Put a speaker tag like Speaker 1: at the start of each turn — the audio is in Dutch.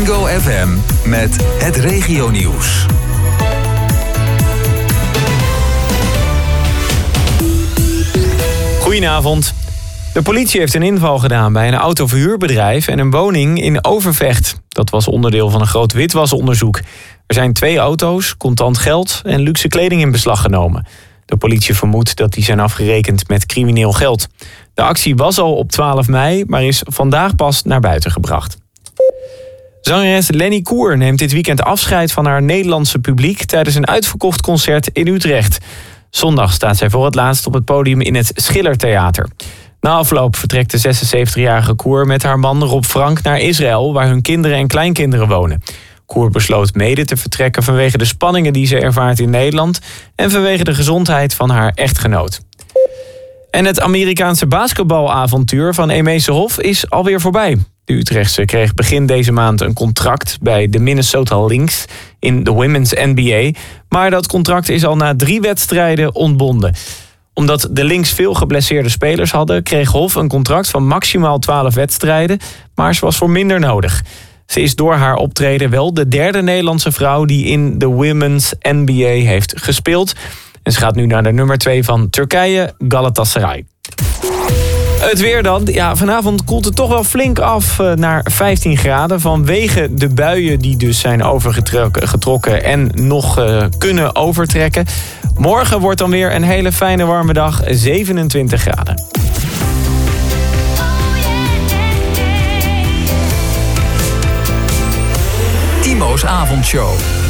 Speaker 1: Bingo FM met het regionieuws.
Speaker 2: Goedenavond. De politie heeft een inval gedaan bij een autoverhuurbedrijf en een woning in Overvecht. Dat was onderdeel van een groot witwasonderzoek. Er zijn 2 auto's, contant geld en luxe kleding in beslag genomen. De politie vermoedt dat die zijn afgerekend met crimineel geld. De actie was al op 12 mei, maar is vandaag pas naar buiten gebracht. Zangeres Lenny Koer neemt dit weekend afscheid van haar Nederlandse publiek tijdens een uitverkocht concert in Utrecht. Zondag staat zij voor het laatst op het podium in het Schillertheater. Na afloop vertrekt de 76-jarige Koer met haar man Rob Frank naar Israël, waar hun kinderen en kleinkinderen wonen. Koer besloot mede te vertrekken vanwege de spanningen die ze ervaart in Nederland en vanwege de gezondheid van haar echtgenoot. En het Amerikaanse basketbalavontuur van Emese Hof is alweer voorbij. De Utrechtse kreeg begin deze maand een contract bij de Minnesota Lynx in de Women's NBA. Maar dat contract is al na 3 wedstrijden ontbonden. Omdat de Lynx veel geblesseerde spelers hadden, kreeg Hof een contract van maximaal 12 wedstrijden. Maar ze was voor minder nodig. Ze is door haar optreden wel de 3e Nederlandse vrouw die in de Women's NBA heeft gespeeld. En ze gaat nu naar de nummer 2 van Turkije, Galatasaray. Het weer dan. Ja, vanavond koelt het toch wel flink af naar 15 graden. Vanwege de buien die dus zijn overgetrokken en nog kunnen overtrekken. Morgen wordt dan weer een hele fijne warme dag, 27 graden.
Speaker 1: Timo's avondshow.